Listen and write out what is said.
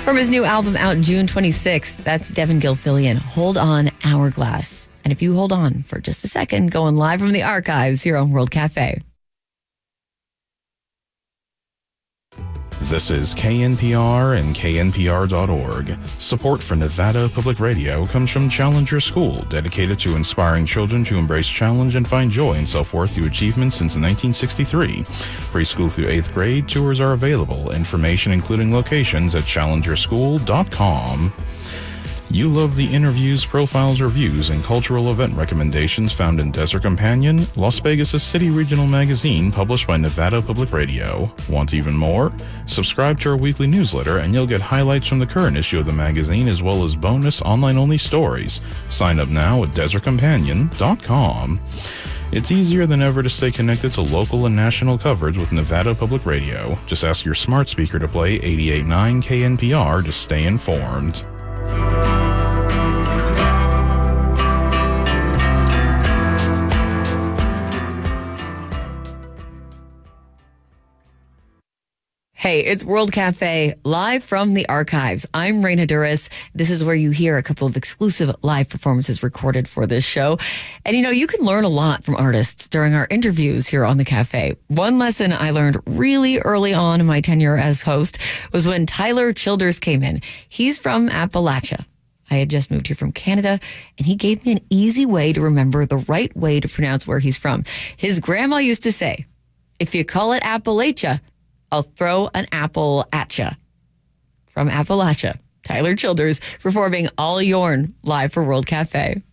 From his new album out June 26th, that's Devin Gilfillian, Hold On, Hourglass. And if you hold on for just a second, going live from the archives here on World Cafe. This is KNPR and KNPR.org. Support for Nevada Public Radio comes from Challenger School, dedicated to inspiring children to embrace challenge and find joy and self-worth through achievement since 1963. Preschool through 8th grade, tours are available. Information including locations at challengerschool.com. You love the interviews, profiles, reviews, and cultural event recommendations found in Desert Companion, Las Vegas' city regional magazine published by Nevada Public Radio. Want even more? Subscribe to our weekly newsletter and you'll get highlights from the current issue of the magazine as well as bonus online-only stories. Sign up now at desertcompanion.com. It's easier than ever to stay connected to local and national coverage with Nevada Public Radio. Just ask your smart speaker to play 88.9 KNPR to stay informed. Hey, it's World Cafe, live from the archives. I'm Raina Duras. This is where you hear a couple of exclusive live performances recorded for this show. And you can learn a lot from artists during our interviews here on the cafe. One lesson I learned really early on in my tenure as host was when Tyler Childers came in. He's from Appalachia. I had just moved here from Canada, and he gave me an easy way to remember the right way to pronounce where he's from. His grandma used to say, if you call it Appalachia, I'll throw an apple at ya. From Appalachia, Tyler Childers performing All Yourn live for World Cafe.